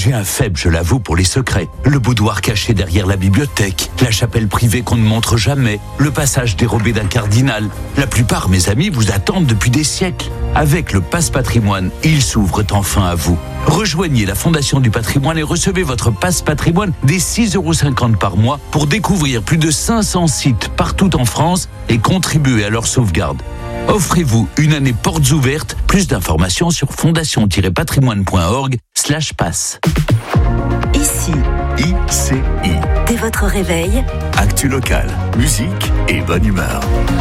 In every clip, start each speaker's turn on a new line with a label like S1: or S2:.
S1: J'ai un faible, je l'avoue, pour les secrets. Le boudoir caché derrière la bibliothèque, la chapelle privée qu'on ne montre jamais, le passage dérobé d'un cardinal. La plupart, mes amis, vous attendent depuis des siècles. Avec le Pass Patrimoine, ils s'ouvrent enfin à vous. Rejoignez la Fondation du Patrimoine et recevez votre Pass Patrimoine dès 6,50 € par mois pour découvrir plus de 500 sites partout en France et contribuer à leur sauvegarde. Offrez-vous une année portes ouvertes. Plus d'informations sur fondation-patrimoine.org/pass.
S2: Ici,
S3: ICI.
S2: dès votre réveil,
S3: Actu locale, musique et bonne humeur.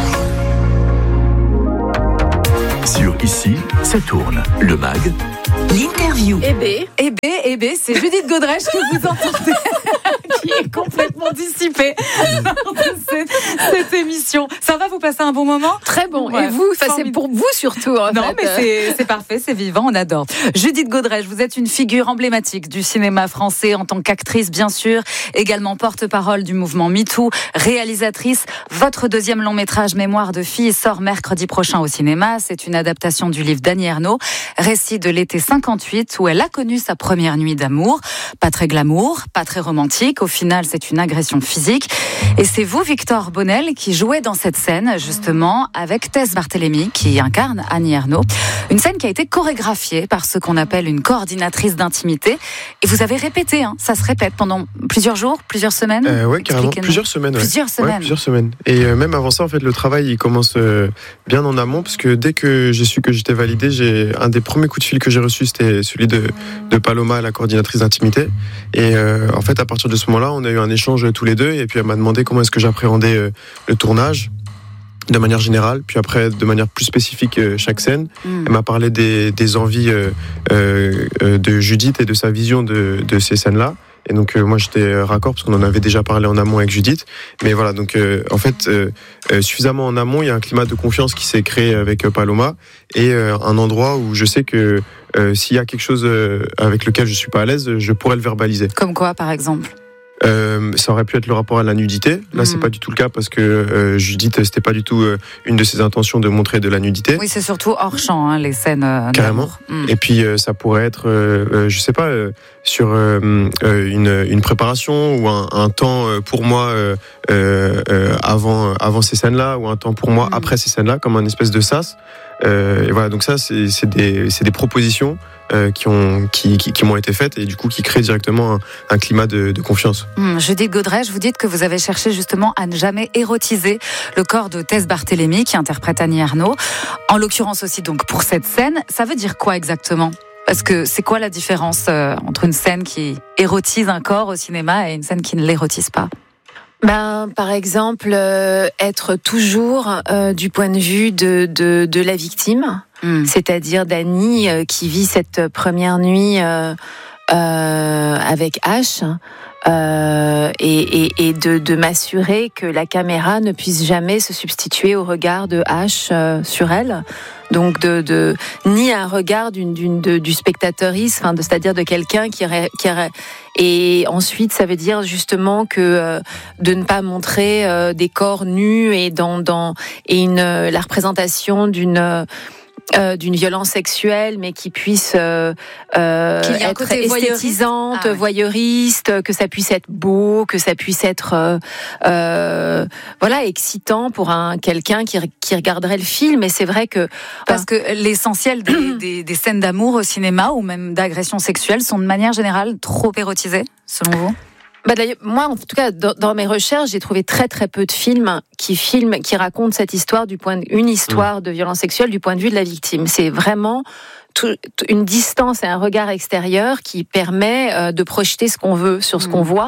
S3: Sur Ici, ça tourne. Le MAG,
S2: l'interview.
S4: C'est Judith Godrèche que vous entendez, qui est complètement dissipée lors de cette émission. Ça va, vous passer un bon moment?
S5: Très bon.
S4: Ouais,
S5: et vous, c'est pour vous surtout.
S4: Non, mais c'est parfait, c'est vivant, on adore. Judith Godrèche, vous êtes une figure emblématique du cinéma français en tant qu'actrice, bien sûr, également porte-parole du mouvement MeToo, réalisatrice. Votre deuxième long métrage, Mémoire de fille, sort mercredi prochain au cinéma. C'est une adaptation du livre d'Annie Ernaux, récit de l'été 58, où elle a connu sa première nuit d'amour. Pas très glamour, pas très romantique. Au final, c'est une agression physique. Et c'est vous, Victor Bonnel, qui jouez dans cette scène, justement, avec Tess Barthélémy, qui incarne Annie Ernaux. Une scène qui a été chorégraphiée par ce qu'on appelle une coordinatrice d'intimité. Et vous avez répété, ça se répète pendant plusieurs jours, plusieurs semaines?
S6: Oui, carrément. Plusieurs semaines.
S4: Plusieurs semaines.
S6: Ouais, plusieurs semaines. Et même avant ça, en fait, le travail, il commence bien en amont, parce que dès que j'ai su que j'étais validé, un des premiers coups de fil que j'ai reçu, c'était celui de Paloma, la coordinatrice d'intimité. Et en fait, à partir de ce moment-là, on a eu un échange tous les deux, et puis elle m'a demandé comment est-ce que j'appréhendais le tournage de manière générale, puis après de manière plus spécifique chaque scène. Elle m'a parlé des envies de Judith et de sa vision de ces scènes-là. Et donc moi j'étais raccord parce qu'on en avait déjà parlé en amont avec Judith. Mais voilà, donc en fait suffisamment en amont, il y a un climat de confiance qui s'est créé avec Paloma et un endroit où je sais que s'il y a quelque chose avec lequel je suis pas à l'aise, je pourrais le verbaliser.
S4: Comme quoi, par exemple?
S6: Ça aurait pu être le rapport à la nudité. Là, c'est pas du tout le cas parce que Judith, c'était pas du tout une de ses intentions de montrer de la nudité.
S4: Oui, c'est surtout hors champ, les scènes.
S6: Carrément. Et puis ça pourrait être, je sais pas, sur une préparation ou un temps pour moi avant ces scènes-là ou un temps pour moi après ces scènes-là, comme un espèce de sas. Et voilà, donc ça, c'est des propositions qui m'ont été faites et du coup qui créent directement un climat de confiance.
S4: Judith Godrèche, vous dites que vous avez cherché justement à ne jamais érotiser le corps de Tess Barthélémy qui interprète Annie Ernaux. En l'occurrence aussi donc pour cette scène, ça veut dire quoi exactement? Parce que c'est quoi la différence entre une scène qui érotise un corps au cinéma et une scène qui ne l'érotise pas?
S5: Par exemple, être toujours du point de vue de la victime, c'est-à-dire d'Annie qui vit cette première nuit avec H, et de m'assurer que la caméra ne puisse jamais se substituer au regard de H sur elle. Donc ni un regard du spectatrice, c'est-à-dire de quelqu'un qui et ensuite ça veut dire justement que de ne pas montrer des corps nus et la représentation d'une violence sexuelle, mais qui puisse être esthétisante, voyeuriste, que ça puisse être beau, que ça puisse être excitant pour quelqu'un qui regarderait le film. Et c'est vrai que
S4: parce que l'essentiel des scènes d'amour au cinéma ou même d'agression sexuelle sont de manière générale trop érotisées, selon vous?
S5: D'ailleurs, moi, en tout cas, dans mes recherches, j'ai trouvé très très peu de films qui racontent cette histoire une histoire de violence sexuelle du point de vue de la victime. C'est vraiment une distance et un regard extérieur qui permet de projeter ce qu'on veut sur ce qu'on voit.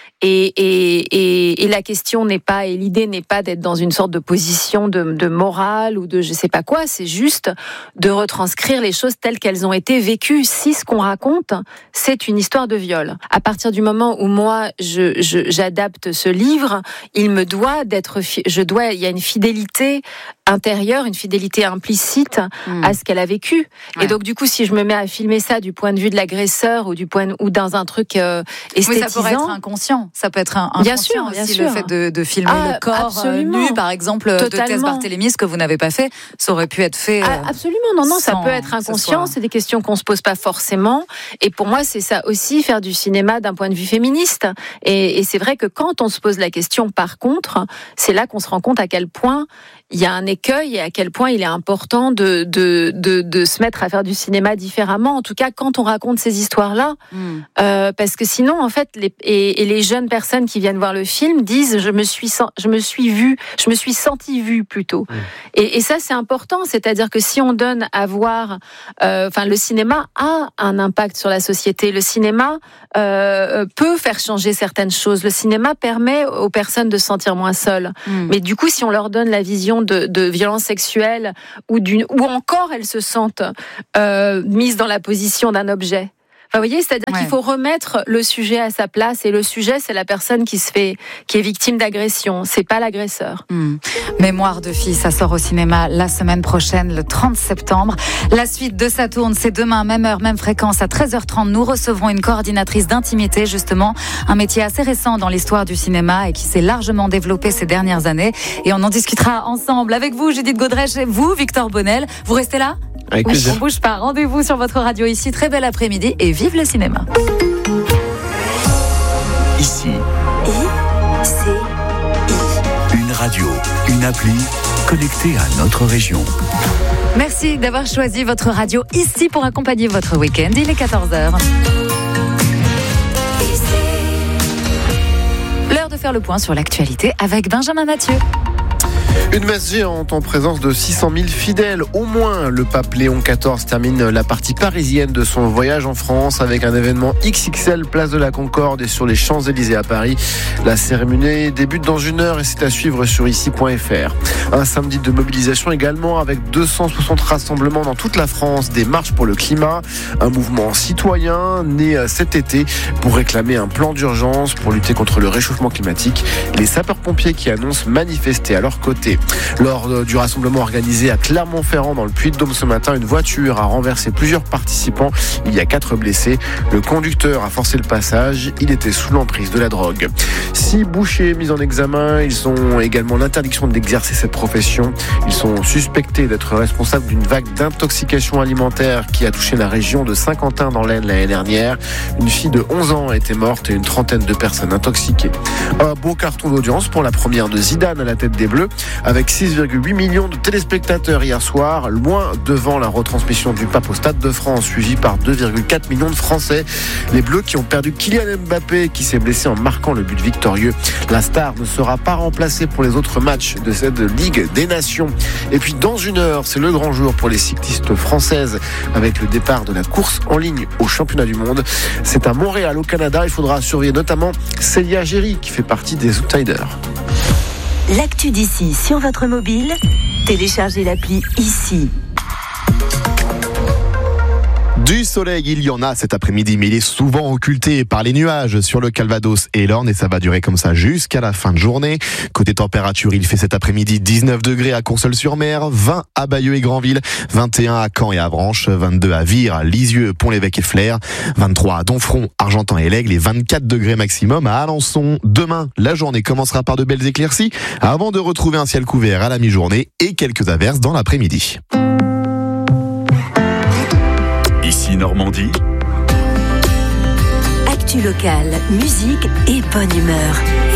S5: Et la question n'est pas, et l'idée n'est pas d'être dans une sorte de position de morale ou de je sais pas quoi, c'est juste de retranscrire les choses telles qu'elles ont été vécues. Si ce qu'on raconte, c'est une histoire de viol. À partir du moment où moi, j'adapte ce livre, il me doit il y a une fidélité intérieure, une fidélité implicite à ce qu'elle a vécu. Ouais. Et donc, du coup, si je me mets à filmer ça du point de vue de l'agresseur ou dans un truc esthétisant...
S4: Oui, ça pourrait être inconscient. Ça peut être un
S5: bien
S4: conscient
S5: sûr, bien
S4: aussi,
S5: sûr.
S4: le fait de filmer le corps nu, par exemple,
S5: totalement.
S4: de Tess Barthélémy, ce que vous n'avez pas fait, ça aurait pu être fait.
S5: Absolument, non, ça peut être inconscient. C'est des questions qu'on se pose pas forcément. Et pour moi, c'est ça aussi, faire du cinéma d'un point de vue féministe. Et c'est vrai que quand on se pose la question, par contre, c'est là qu'on se rend compte à quel point il y a un écueil et à quel point il est important de se mettre à faire du cinéma différemment. En tout cas, quand on raconte ces histoires-là, parce que sinon, en fait, les jeunes personnes qui viennent voir le film disent je me suis sentie vue plutôt. Et ça, c'est important. C'est-à-dire que si on donne à voir, le cinéma a un impact sur la société. Le cinéma peut faire changer certaines choses. Le cinéma permet aux personnes de se sentir moins seules. Mais du coup, si on leur donne la vision de violence sexuelle ou encore elles se sentent mises dans la position d'un objet. Vous voyez, c'est-à-dire qu'il faut remettre le sujet à sa place, et le sujet, c'est la personne qui est victime d'agression, c'est pas l'agresseur.
S4: Mémoire de fille, ça sort au cinéma la semaine prochaine, le 30 septembre. La suite de Ça tourne, c'est demain, même heure, même fréquence, à 13h30. Nous recevrons une coordinatrice d'intimité, justement, un métier assez récent dans l'histoire du cinéma et qui s'est largement développé ces dernières années. Et on en discutera ensemble avec vous, Judith Godrèche, et vous, Victor Bonnel. Vous restez là ?
S6: Avec plaisir.
S4: On bouge pas. Rendez-vous sur votre radio ici. Très bel après-midi et vive le cinéma.
S3: Ici,
S1: Une radio, une appli connectée à notre région.
S4: Merci d'avoir choisi votre radio ici pour accompagner votre week-end. Il est 14h. L'heure de faire le point sur l'actualité avec Benjamin Mathieu.
S7: Une messe géante en présence de 600 000 fidèles, au moins. Le pape Léon XIV termine la partie parisienne de son voyage en France avec un événement XXL, place de la Concorde et sur les Champs-Élysées à Paris. La cérémonie débute dans 1 heure et c'est à suivre sur ici.fr. Un samedi de mobilisation également avec 260 rassemblements dans toute la France, des marches pour le climat, un mouvement citoyen né cet été pour réclamer un plan d'urgence pour lutter contre le réchauffement climatique. Les sapeurs-pompiers qui annoncent manifester à leur côté. Lors du rassemblement organisé à Clermont-Ferrand dans le Puy-de-Dôme ce matin, une voiture a renversé plusieurs participants. Il y a 4 blessés. Le conducteur a forcé le passage. Il était sous l'emprise de la drogue. 6 bouchers mis en examen. Ils ont également l'interdiction d'exercer cette profession. Ils sont suspectés d'être responsables d'une vague d'intoxication alimentaire qui a touché la région de Saint-Quentin dans l'Aisne l'année dernière. Une fille de 11 ans a été morte et une trentaine de personnes intoxiquées. Un beau carton d'audience pour la première de Zidane à la tête des Bleus, avec 6,8 millions de téléspectateurs hier soir, loin devant la retransmission du Pape au Stade de France, suivi par 2,4 millions de Français. Les Bleus qui ont perdu Kylian Mbappé, qui s'est blessé en marquant le but victorieux. La star ne sera pas remplacée pour les autres matchs de cette Ligue des Nations. Et puis dans 1 heure, c'est le grand jour pour les cyclistes françaises, avec le départ de la course en ligne au championnat du monde. C'est à Montréal, au Canada. Il faudra surveiller notamment Célia Géry, qui fait partie des outsiders.
S2: L'actu d'ici sur votre mobile, téléchargez l'appli Ici.
S8: Du soleil, il y en a cet après-midi, mais il est souvent occulté par les nuages sur le Calvados et l'Orne, et ça va durer comme ça jusqu'à la fin de journée. Côté température, il fait cet après-midi 19 degrés à Courseulles-sur-Mer, 20 à Bayeux et Granville, 21 à Caen et Avranches, 22 à Vire, Lisieux, Pont-l'Évêque et Flers, 23 à Donfront, Argentan et l'Aigle et 24 degrés maximum à Alençon. Demain, la journée commencera par de belles éclaircies avant de retrouver un ciel couvert à la mi-journée et quelques averses dans l'après-midi.
S3: ici Normandie.
S2: Actu locale, musique et bonne humeur.